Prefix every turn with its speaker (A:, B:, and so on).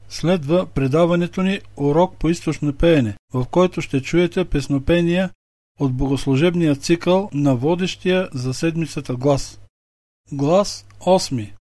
A: Следва предаването ни урок по източно пеене, в който ще чуете песнопения от богослужебния цикъл на водещия за седмицата глас. Глас 8.